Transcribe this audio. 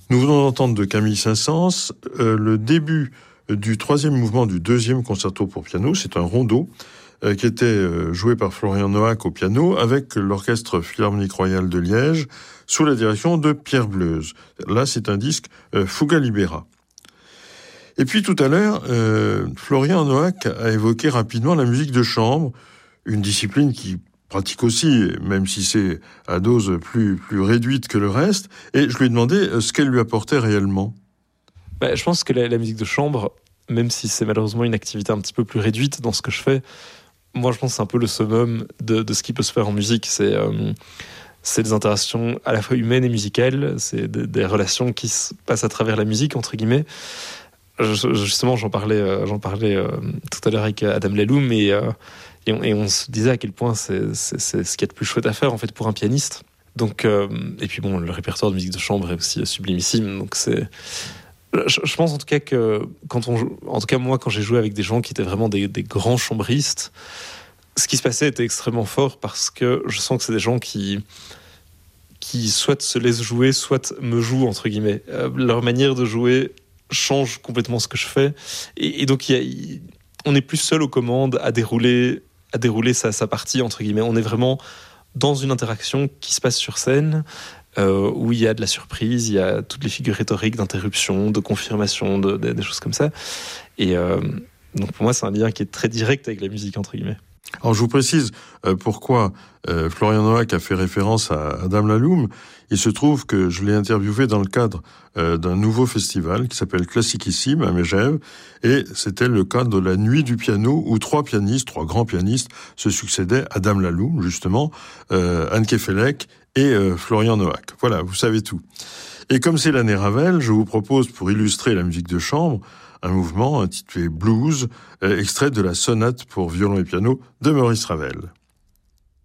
Nous venons d'entendre de Camille Saint-Saëns le début du troisième mouvement du deuxième concerto pour piano. C'est un rondo qui était joué par Florian Noack au piano avec l'Orchestre Philharmonique Royal de Liège sous la direction de Pierre Bleuze. Là, c'est un disque Fuga Libera. Et puis tout à l'heure, Florian Noack a évoqué rapidement la musique de chambre, une discipline qui pratique aussi, même si c'est à dose plus réduite que le reste. Et je lui ai demandé ce qu'elle lui apportait réellement. Je pense que la musique de chambre, même si c'est malheureusement une activité un petit peu plus réduite dans ce que je fais, moi je pense que c'est un peu le summum de ce qui peut se faire en musique. C'est des interactions à la fois humaines et musicales, c'est des relations qui se passent à travers la musique, entre guillemets. Justement, j'en parlais tout à l'heure avec Adam Laloum et on se disait à quel point c'est ce qu'il y a de plus chouette à faire en fait pour un pianiste. Donc, et puis bon, le répertoire de musique de chambre est aussi sublimissime. Donc je pense en tout cas que moi quand j'ai joué avec des gens qui étaient vraiment des grands chambristes, ce qui se passait était extrêmement fort parce que je sens que c'est des gens qui soit se laissent jouer, soit me jouent entre guillemets. Leur manière de jouer change complètement ce que je fais et donc on n'est plus seul aux commandes à dérouler sa partie entre guillemets. On est vraiment dans une interaction qui se passe sur scène où il y a de la surprise, il y a toutes les figures rhétoriques d'interruption, de confirmation, des choses comme ça et donc pour moi c'est un lien qui est très direct avec la musique entre guillemets. Alors je vous précise pourquoi Florian Noack a fait référence à Adam Laloum. Il se trouve que je l'ai interviewé dans le cadre d'un nouveau festival qui s'appelle Classicissime à Megève, et c'était le cadre de la Nuit du piano où trois grands pianistes se succédaient, Adam Laloum justement, Anne Kefelec et Florian Noack. Voilà, vous savez tout. Et comme c'est l'année Ravel, je vous propose pour illustrer la musique de chambre un mouvement intitulé Blues, extrait de la sonate pour violon et piano de Maurice Ravel.